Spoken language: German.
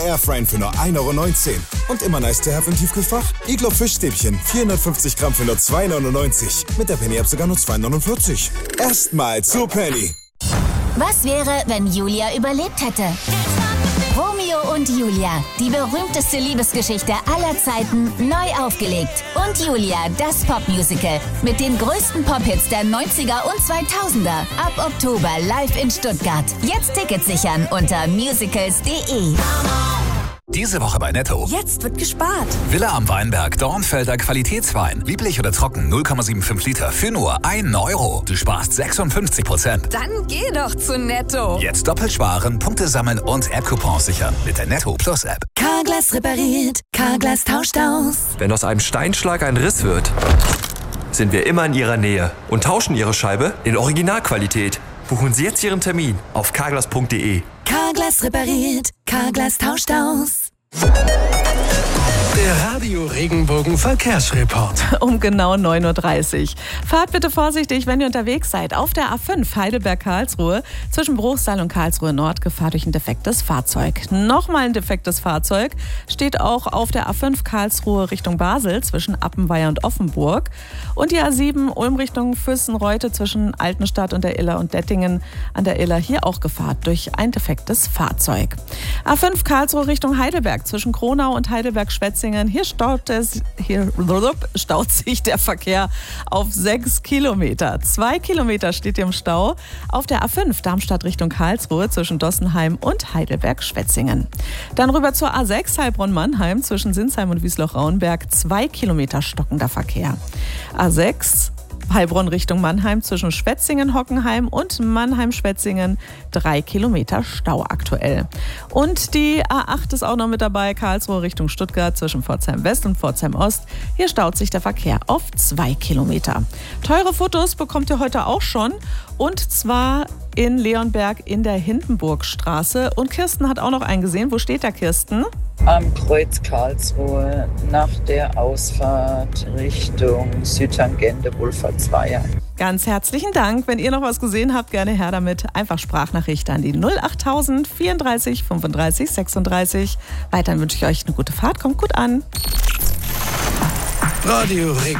Airfryen für nur 1,19 € und immer nice to have im Tiefkühlfach. Iglo Fischstäbchen, 450 Gramm für nur 2,99 €. Mit der Penny-App sogar nur 2,49 €. Erstmal zu Penny. Was wäre, wenn Julia überlebt hätte? Romeo und Julia, die berühmteste Liebesgeschichte aller Zeiten, neu aufgelegt. Und Julia, das Popmusical mit den größten Pop-Hits der 90er und 2000er. Ab Oktober live in Stuttgart. Jetzt Tickets sichern unter musicals.de. Diese Woche bei Netto. Jetzt wird gespart. Villa am Weinberg, Dornfelder Qualitätswein. Lieblich oder trocken, 0,75 Liter für nur 1 €. Du sparst 56%. Dann geh doch zu Netto. Jetzt doppelt sparen, Punkte sammeln und App-Coupons sichern mit der Netto Plus App. Carglass repariert, Carglass tauscht aus. Wenn aus einem Steinschlag ein Riss wird, sind wir immer in Ihrer Nähe und tauschen Ihre Scheibe in Originalqualität. Buchen Sie jetzt Ihren Termin auf carglass.de. Carglass repariert, Carglass tauscht aus. Der Radio Regenbogen Verkehrsreport. Um genau 9:30 Uhr. Fahrt bitte vorsichtig, wenn ihr unterwegs seid. Auf der A5 Heidelberg-Karlsruhe zwischen Bruchsal und Karlsruhe Nord Gefahr durch ein defektes Fahrzeug. Nochmal ein defektes Fahrzeug steht auch auf der A5 Karlsruhe Richtung Basel zwischen Appenweier und Offenburg. Und die A7 Ulm Richtung Fürstenreute zwischen Altenstadt und der Iller und Dettingen an der Iller. Hier auch Gefahr durch ein defektes Fahrzeug. A5 Karlsruhe Richtung Heidelberg zwischen Kronau und Heidelberg-Schwetzingen. Hier staut sich der Verkehr auf 6 Kilometer. 2 Kilometer steht im Stau auf der A5 Darmstadt Richtung Karlsruhe zwischen Dossenheim und Heidelberg-Schwetzingen. Dann rüber zur A6 Heilbronn-Mannheim zwischen Sinsheim und Wiesloch-Rauenberg. 2 Kilometer stockender Verkehr. A6 Heilbronn Richtung Mannheim zwischen Schwetzingen-Hockenheim und Mannheim-Schwetzingen 3 Kilometer Stau aktuell. Und die A8 ist auch noch mit dabei, Karlsruhe Richtung Stuttgart zwischen Pforzheim West und Pforzheim Ost. Hier staut sich der Verkehr auf 2 Kilometer. Teure Fotos bekommt ihr heute auch schon und zwar in Leonberg in der Hindenburgstraße. Und Kirsten hat auch noch einen gesehen. Wo steht der, Kirsten? Am Kreuz Karlsruhe nach der Ausfahrt Richtung Südtangente Wohlfahrt 2. Ganz herzlichen Dank. Wenn ihr noch was gesehen habt, gerne her damit. Einfach Sprachnachricht an die 08000 34 35 36. Weiterhin wünsche ich euch eine gute Fahrt. Kommt gut an. Radio Regenbogen.